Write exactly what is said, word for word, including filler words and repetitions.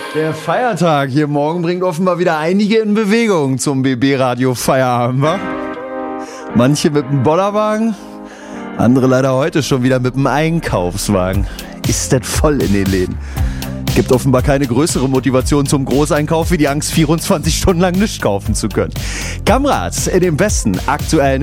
Der Feiertag hier morgen bringt offenbar wieder einige in Bewegung zum B B-Radio Feierabend, wa? Manche mit dem Bollerwagen, andere leider heute schon wieder mit dem Einkaufswagen. Ist das voll in den Läden. Gibt offenbar keine größere Motivation zum Großeinkauf wie die Angst, vierundzwanzig Stunden lang nichts kaufen zu können. Kamerad, in dem besten aktuellen